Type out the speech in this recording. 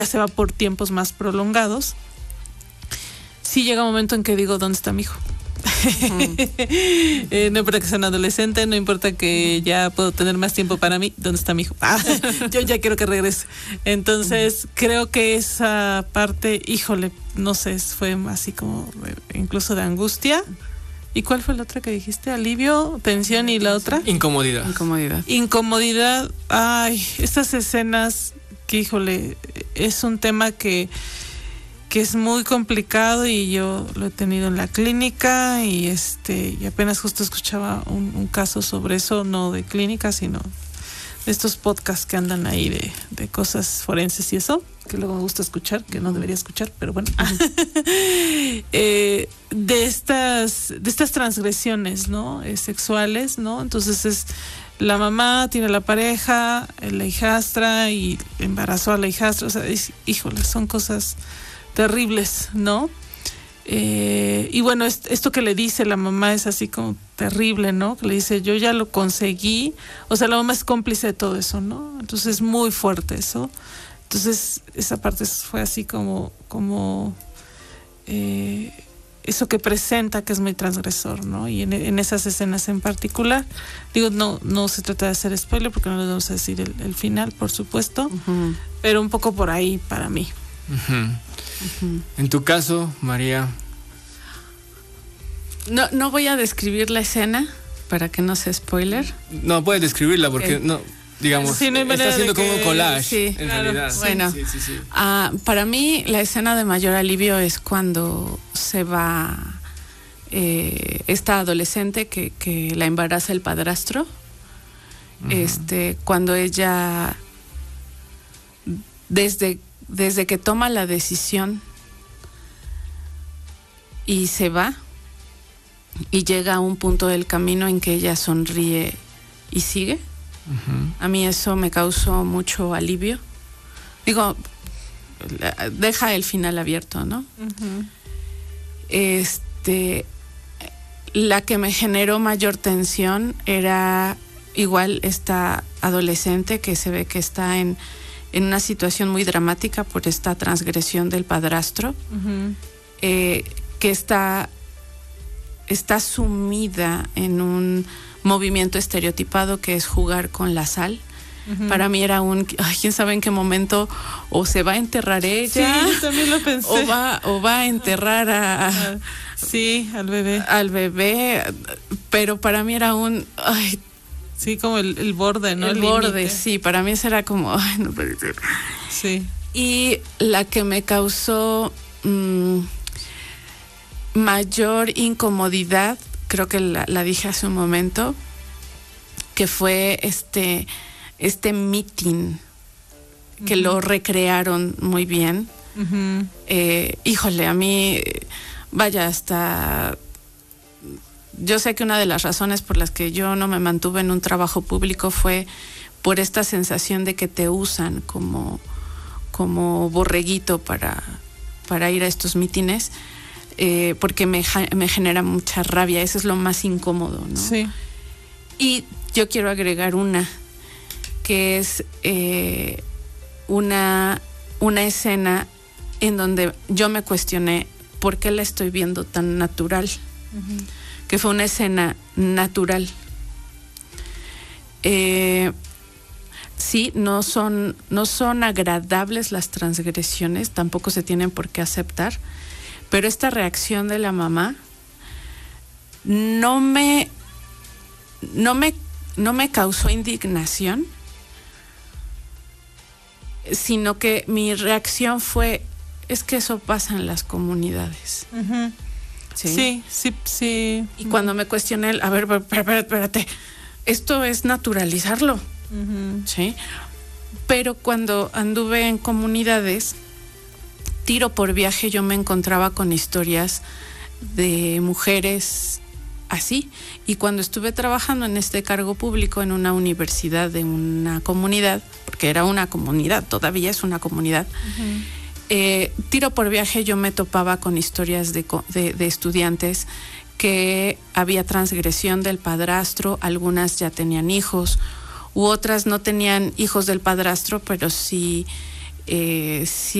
se va por tiempos más prolongados, sí llega un momento en que digo, ¿dónde está mi hijo? No importa que sea un adolescente, no importa que ya puedo tener más tiempo para mí, ¿dónde está mi hijo? Yo ya quiero que regrese. Entonces creo que esa parte, híjole, no sé, fue así como incluso de angustia. ¿Y cuál fue la otra que dijiste? Alivio, tensión, y la otra Incomodidad. Ay, estas escenas que, híjole, es un tema que es muy complicado, y yo lo he tenido en la clínica, y y apenas justo escuchaba un caso sobre eso, no de clínica, sino de estos podcasts que andan ahí de cosas forenses y eso, que luego me gusta escuchar, que no debería escuchar, pero bueno. De estas transgresiones, ¿no? Sexuales, ¿no? Entonces la mamá tiene la pareja, la hijastra, y embarazó a la hijastra, o sea, híjole, son cosas terribles, ¿no? Y bueno, esto que le dice la mamá es así como terrible, ¿no? Que le dice, yo ya lo conseguí, o sea, la mamá es cómplice de todo eso, ¿no? Entonces es muy fuerte eso. Entonces esa parte fue así como eso que presenta que es muy transgresor, ¿no? Y en esas escenas en particular, digo, no se trata de hacer spoiler porque no les vamos a decir el final, por supuesto, pero un poco por ahí para mí. En tu caso, María. No voy a describir la escena para que no sea spoiler. No puedes describirla porque no, digamos, sí, no está haciendo como un collage, sí, en claro, realidad. Bueno, sí. Para mí la escena de mayor alivio es cuando se va esta adolescente que la embaraza el padrastro. Cuando ella desde que toma la decisión y se va, y llega a un punto del camino en que ella sonríe y sigue. A mí eso me causó mucho alivio. Digo, deja el final abierto, ¿no? La que me generó mayor tensión era igual esta adolescente que se ve que está en una situación muy dramática por esta transgresión del padrastro, que está sumida en un movimiento estereotipado que es jugar con la sal. Para mí era quién sabe en qué momento o se va a enterrar ella. Sí, yo también lo pensé. O va a enterrar al bebé. Al bebé, pero para mí era sí, como el borde, ¿no? El borde, sí, para mí eso era como, no puede ser. Sí. Y la que me causó mayor incomodidad, creo que la dije hace un momento, que fue este meeting, que lo recrearon muy bien. Híjole, a mí, vaya, hasta... Yo sé que una de las razones por las que yo no me mantuve en un trabajo público fue por esta sensación de que te usan como borreguito para ir a estos mítines, porque me genera mucha rabia. Eso es lo más incómodo, ¿no? Sí. Y yo quiero agregar una, que es una escena en donde yo me cuestioné por qué la estoy viendo tan natural. Que fue una escena natural. Sí, no son agradables las transgresiones, tampoco se tienen por qué aceptar, pero esta reacción de la mamá no me causó indignación, sino que mi reacción fue, es que eso pasa en las comunidades. Sí. Y cuando me cuestioné, a ver, espérate, esto es naturalizarlo, ¿sí? Pero cuando anduve en comunidades, tiro por viaje, yo me encontraba con historias de mujeres así. Y cuando estuve trabajando en este cargo público en una universidad de una comunidad, porque era una comunidad, todavía es una comunidad, tiro por viaje yo me topaba con historias de estudiantes que había transgresión del padrastro, algunas ya tenían hijos, u otras no tenían hijos del padrastro, pero sí si